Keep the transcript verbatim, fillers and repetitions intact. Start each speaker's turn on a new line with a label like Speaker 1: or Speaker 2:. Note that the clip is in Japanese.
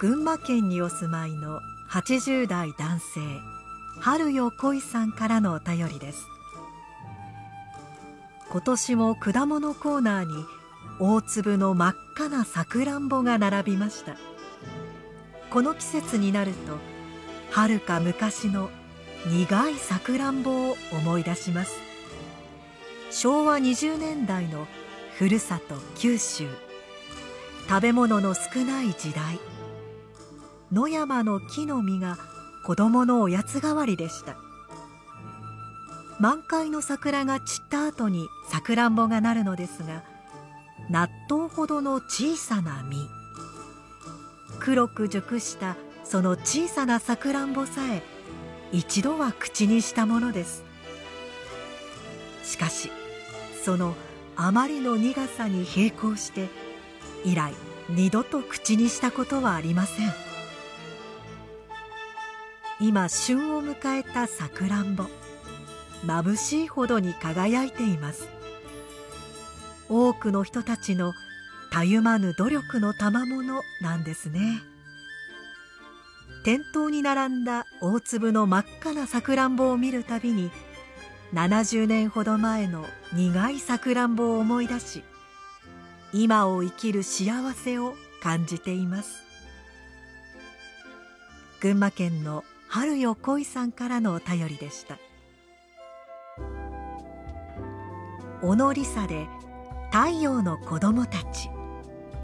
Speaker 1: 群馬県にお住まいのはちじゅう代男性、春よ恋さんからのお便りです。今年も果物コーナーに大粒の真っ赤なさくらんぼが並びました。この季節になると遥か昔の苦いさくらんぼを思い出します。しょうわにじゅうねんだいのふるさと九州、食べ物の少ない時代、野山の木の実が子供のおやつ代わりでした。満開の桜が散った後にさくらんぼがなるのですが、納豆ほどの小さな実、黒く熟したその小さなさくらんぼさえ一度は口にしたものです。しかしそのあまりの苦さに閉口して以来二度と口にしたことはありません。今旬を迎えたさくらんぼ、眩しいほどに輝いています。多くの人たちのたゆまぬ努力の賜物なんですね。店頭に並んだ大粒の真っ赤なさくらんぼを見るたびに、ななじゅうねんほど前の苦いさくらんぼを思い出し、今を生きる幸せを感じています。群馬県の春よ恋さんからのお便りでした。小野梨沙で太陽の子供たち。